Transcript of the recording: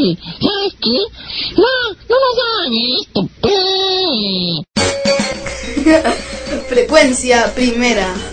Uy, ¿sabes qué? No nos hagan esto, pe. Frecuencia primera.